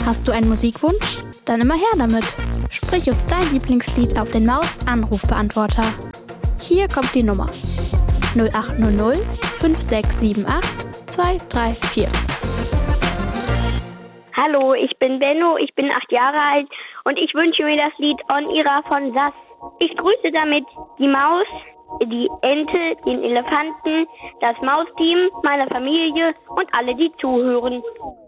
Hast du einen Musikwunsch? Dann immer her damit. Sprich uns dein Lieblingslied auf den Maus-Anrufbeantworter. Hier kommt die Nummer: 0800 5678 234. Hallo, ich bin Benno, ich bin 8 Jahre alt und ich wünsche mir das Lied On Ira von Sass. Ich grüße damit die Maus, die Ente, den Elefanten, das Mausteam, meine Familie und alle, die zuhören.